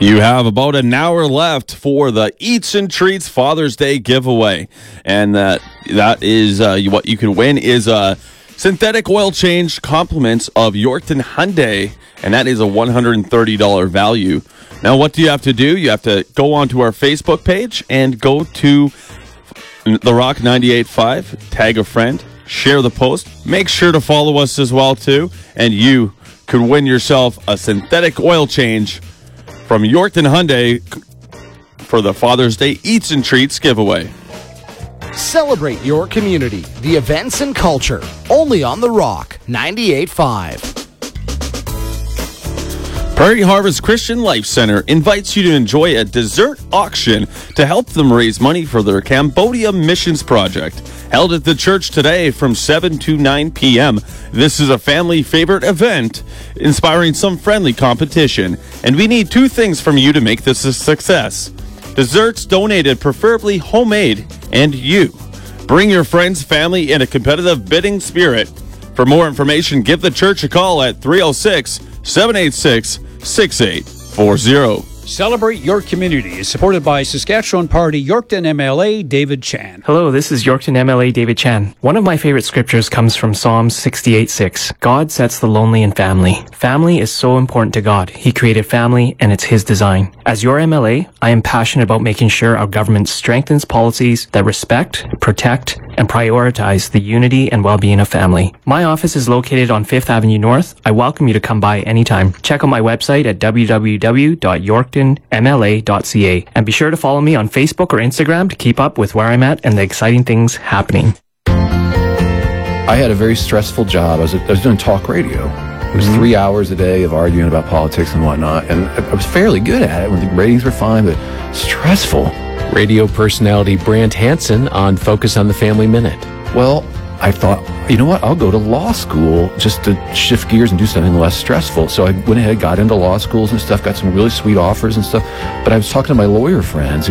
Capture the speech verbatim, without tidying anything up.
You have about an hour left for the Eats and Treats Father's Day giveaway. And that that is uh, what you can win is a synthetic oil change compliments of Yorkton Hyundai. And that is a one hundred thirty dollars value. Now, what do you have to do? You have to go onto our Facebook page and go to The Rock ninety-eight point five, tag a friend, share the post. Make sure to follow us as well, too. And you could win yourself a synthetic oil change from Yorkton Hyundai for the Father's Day Eats and Treats giveaway. Celebrate your community, the events and culture, only on The Rock ninety-eight point five. Prairie Harvest Christian Life Center invites you to enjoy a dessert auction to help them raise money for their Cambodia Missions Project. Held at the church today from seven to nine p.m. This is a family favorite event, inspiring some friendly competition. And we need two things from you to make this a success. Desserts donated, preferably homemade, and you. Bring your friends, family, in a competitive bidding spirit. For more information, give the church a call at three oh six, seven eight six, six eight four zero. Celebrate Your Community is supported by Saskatchewan Party Yorkton M L A David Chan. Hello, this is Yorkton M L A David Chan. One of my favorite scriptures comes from Psalms sixty-eight six. God sets the lonely in family. Family is so important to God. He created family and it's His design. As your M L A, I am passionate about making sure our government strengthens policies that respect, protect, and prioritize the unity and well-being of family. My office is located on Fifth Avenue North. I welcome you to come by anytime. Check out my website at w w w dot yorkton m l a dot c a and be sure to follow me on Facebook or Instagram to keep up with where I'm at and the exciting things happening. I had a very stressful job. I was, I was doing talk radio. It was mm-hmm. three hours a day of arguing about politics and whatnot, and I was fairly good at it when the ratings were fine, but stressful. Radio personality Brant Hansen on Focus on the Family Minute. Well, I thought, you know what, I'll go to law school just to shift gears and do something less stressful. So I went ahead, got into law schools and stuff, got some really sweet offers and stuff. But I was talking to my lawyer friends